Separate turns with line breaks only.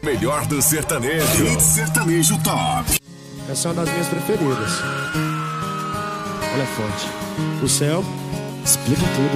Melhor do sertanejo. Hit Sertanejo Top.
Essa é uma das minhas preferidas. Ela é forte. O céu explica tudo.